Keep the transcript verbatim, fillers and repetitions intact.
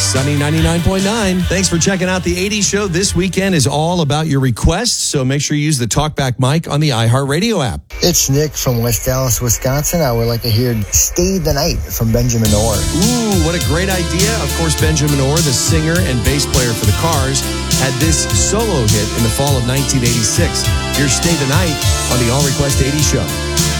Sunny ninety-nine point nine. Thanks for checking out the eighties Show. This weekend is all about your requests, so make sure you use the TalkBack mic on the iHeartRadio app. It's Nick from West Dallas, Wisconsin. I would like to hear Stay the Night from Benjamin Orr. Ooh, what a great idea. Of course, Benjamin Orr, the singer and bass player for the Cars, had this solo hit in the fall of nineteen eighty-six. Here's Stay the Night on the All Request eighties Show.